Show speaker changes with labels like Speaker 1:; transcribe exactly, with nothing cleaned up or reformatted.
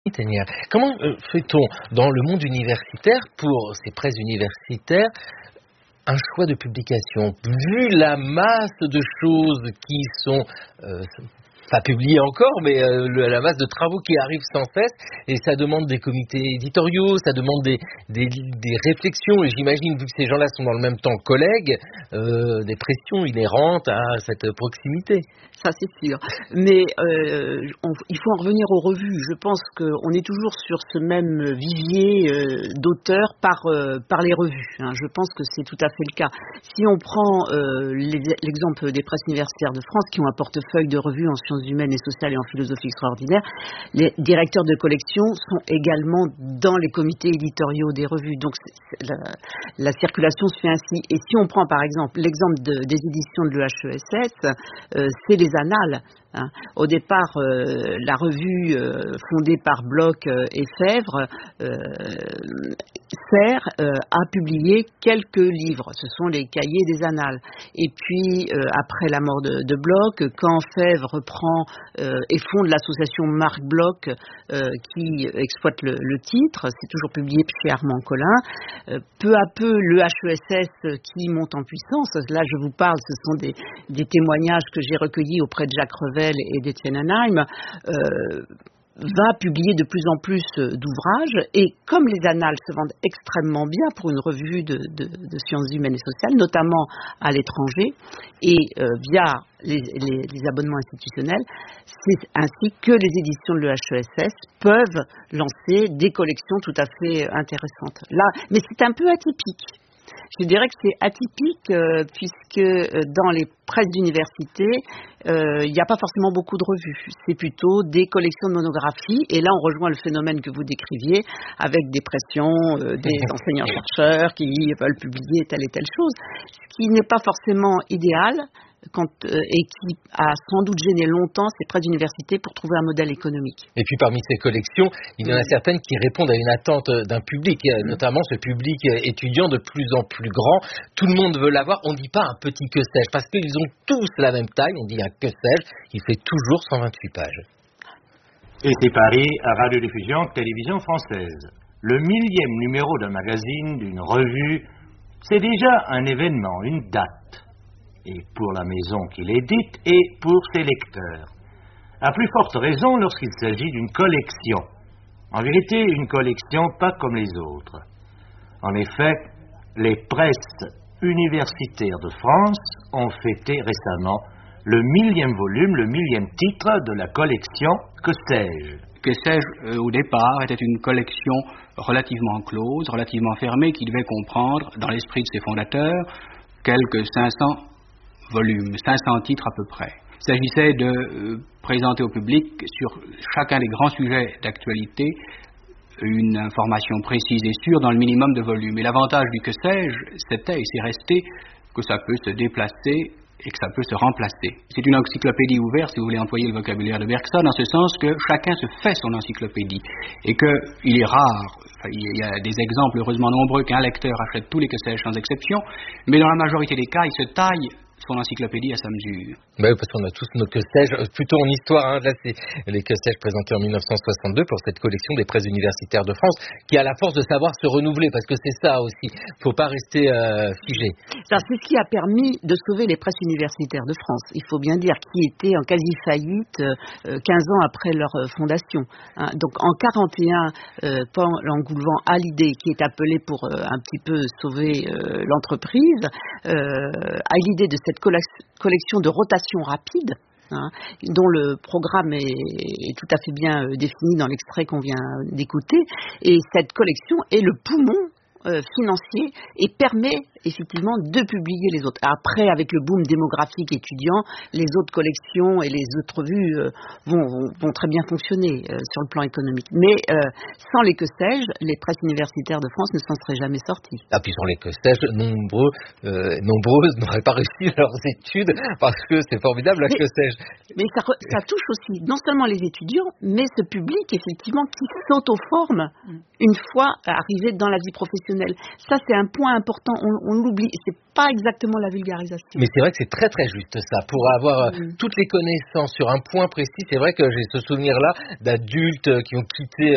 Speaker 1: Ténière, comment euh, fait-on dans le monde universitaire, pour ces presses universitaires, un choix de publication? Vu la masse de choses qui sont euh, pas publiées encore, mais euh, le, la masse de travaux qui arrivent sans cesse, et ça demande des comités éditoriaux, ça demande des, des, des réflexions, et j'imagine, vu que ces gens-là sont dans le même temps collègues, euh, des pressions inhérentes à cette proximité.
Speaker 2: Ça, c'est sûr. Mais euh, on, il faut en revenir aux revues. Je pense qu'on est toujours sur ce même vivier euh, d'auteurs par, euh, par les revues. Hein. Je pense que c'est tout à fait le cas. Si on prend euh, les, l'exemple des presses universitaires de France, qui ont un portefeuille de revues en sciences humaines et sociales et en philosophie extraordinaire, les directeurs de collection sont également dans les comités éditoriaux des revues. Donc c'est, c'est, la, la circulation se fait ainsi. Et si on prend par exemple l'exemple de, des éditions de l'E H E S S, euh, c'est les annales. Hein. Au départ, euh, la revue euh, fondée par Bloch euh, et Fèvre euh, sert euh, à publier quelques livres. Ce sont les cahiers des annales. Et puis, euh, après la mort de, de Bloch, quand Fèvre reprend euh, et fonde l'association Marc Bloch euh, qui exploite le, le titre, c'est toujours publié chez Armand Collin. Euh, peu à peu, le H E S S qui monte en puissance. Là, je vous parle, ce sont des, des témoignages que j'ai recueillis auprès de Jacques Revel et d'Étienne Hanheim, euh, va publier de plus en plus d'ouvrages, et comme les annales se vendent extrêmement bien pour une revue de, de, de sciences humaines et sociales, notamment à l'étranger, et euh, via les, les, les abonnements institutionnels, c'est ainsi que les éditions de l'E H E S S peuvent lancer des collections tout à fait intéressantes. Là, mais c'est un peu atypique. Je dirais que c'est atypique euh, puisque euh, dans les presses d'université, euh, il n'y a pas forcément beaucoup de revues. C'est plutôt des collections de monographies. Et là, on rejoint le phénomène que vous décriviez avec des pressions euh, des enseignants-chercheurs qui veulent publier telle et telle chose, ce qui n'est pas forcément idéal. Quand, euh, et qui a sans doute gêné longtemps ces presses d'université pour trouver un modèle économique.
Speaker 1: Et puis parmi ces collections, il y en a certaines qui répondent à une attente d'un public, notamment ce public étudiant de plus en plus grand. Tout le monde veut l'avoir. On ne dit pas un petit que sais-je, parce qu'ils ont tous la même taille. On dit un que sais-je, il fait toujours cent vingt-huit pages.
Speaker 3: Et c'est Paris, à Radiodiffusion, Télévision Française. Le millième numéro d'un magazine, d'une revue, c'est déjà un événement, une date. Et pour la maison qui l'édite et pour ses lecteurs. À plus forte raison lorsqu'il s'agit d'une collection. En vérité, une collection pas comme les autres. En effet, les presses universitaires de France ont fêté récemment le millième volume, le millième titre de la collection Que sais-je ?
Speaker 4: Que sais-je, euh, au départ, était une collection relativement close, relativement fermée, qui devait comprendre, dans l'esprit de ses fondateurs, quelques cinq cents volumes, cinq cents titres à peu près. Il s'agissait de euh, présenter au public sur chacun des grands sujets d'actualité une information précise et sûre dans le minimum de volume. Et l'avantage du que sais-je, c'était et c'est resté que ça peut se déplacer et que ça peut se remplacer. C'est une encyclopédie ouverte, si vous voulez employer le vocabulaire de Bergson, en ce sens que chacun se fait son encyclopédie et qu'il est rare, enfin, il y a des exemples heureusement nombreux qu'un lecteur achète tous les que sais-je sans exception, mais dans la majorité des cas, il se taille son encyclopédie à sa mesure.
Speaker 1: Bah oui, parce qu'on a tous nos que sais-je, plutôt en histoire, hein. Là c'est les que sais-je présentés en mille neuf cent soixante-deux pour cette collection des presses universitaires de France, qui a la force de savoir se renouveler, parce que c'est ça aussi, il ne faut pas rester euh, figé.
Speaker 2: Ça, c'est ce qui a permis de sauver les presses universitaires de France, il faut bien dire, qui étaient en quasi-faillite euh, quinze ans après leur euh, fondation. Hein. Donc en quarante et un, euh, Paul Engoulevent a l'idée, qui est appelé pour euh, un petit peu sauver euh, l'entreprise, euh, a l'idée de cette collection de rotation rapide, hein, dont le programme est, est tout à fait bien euh, défini dans l'extrait qu'on vient d'écouter. Et cette collection est le poumon euh, financier et permet effectivement de publier les autres. Après, avec le boom démographique étudiant, les autres collections et les autres revues euh, vont, vont, vont très bien fonctionner euh, sur le plan économique. Mais euh, sans les que sais-je, les presses universitaires de France ne s'en seraient jamais sorties.
Speaker 1: Ah, puis sans les que sais-je, nombreux, euh, nombreuses n'auraient pas réussi leurs études, parce que c'est formidable, la
Speaker 2: mais,
Speaker 1: que sais-je.
Speaker 2: Mais ça, ça touche aussi non seulement les étudiants, mais ce public, effectivement, qui s'auto-forme une fois arrivé dans la vie professionnelle. Ça, c'est un point important. On, on l'oublie. C'est pas exactement la vulgarisation.
Speaker 1: Mais c'est vrai que c'est très très juste ça. Pour avoir mmh. toutes les connaissances sur un point précis, c'est vrai que j'ai ce souvenir-là d'adultes qui ont quitté